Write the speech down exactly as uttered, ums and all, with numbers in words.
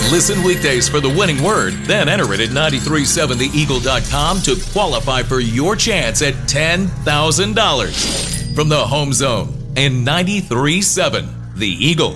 Listen weekdays for the winning word, then enter it at nine three seven the eagle dot com to qualify for your chance at ten thousand dollars. From the Home Zone and ninety-three point seven The Eagle.